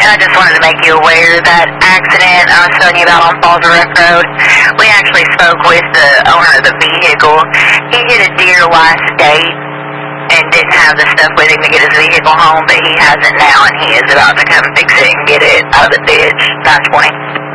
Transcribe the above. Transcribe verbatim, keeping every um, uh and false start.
I just wanted to make you aware that accident I was telling you about on Falls Rock Road. We actually spoke with the owner of the vehicle. He hit a deer last date and didn't have the stuff with him to get his vehicle home, but he has it now, and he is about to come fix it and get it out of the ditch. nine twenty.